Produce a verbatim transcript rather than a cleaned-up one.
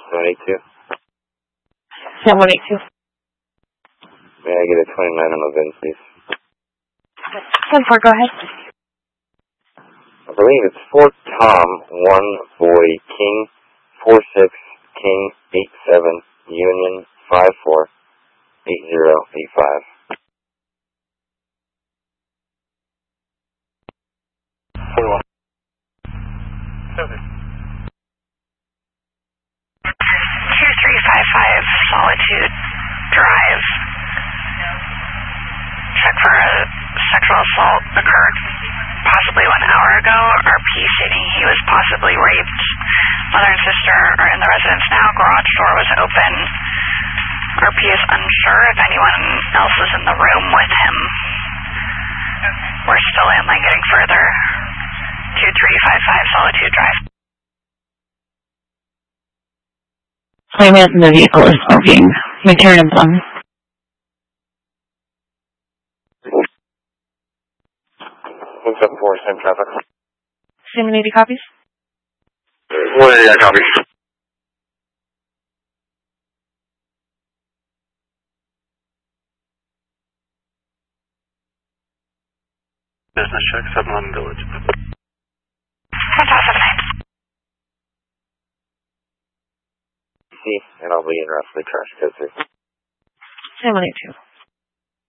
seven eight two. seven eight two. May I get a twenty-nine on the V I N, please? ten four, go ahead. I believe it's four Tom, one Boy, King, four six, King, eight seven, Union, five four, eight zero eight five. forty-one. Seven. two three five five, Solitude Drive. Check for a sexual assault occurred possibly one hour ago. R P stating he was possibly raped. Mother and sister are in the residence now. Garage door was open. R P is unsure if anyone else is in the room with him. We're still inland getting further. two three five five, Solitude Drive. Claimant in the vehicle is smoking. Material on. one seven four, same traffic. seven eighty copies? one eighty, I copy. Business check, seven eleven Village. Fantastic. See, and I'll be in roughly trash code three. seven eight two.